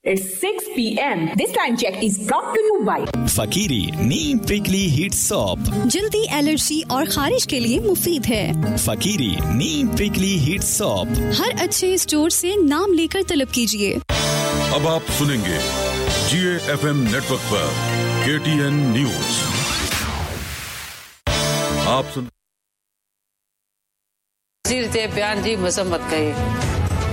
It's 6 p.m. This time check is brought to you by फकीरी Neem prickly heat soap, जल्दी allergy और खारिश के लिए मुफीद है। फकीरी नीम प्रिकली हीट सोप हर अच्छे स्टोर से नाम लेकर तलब कीजिए। अब आप सुनेंगे GAFM नेटवर्क पर KTN न्यूज। आप सुन बयान जी मजम्मत कहे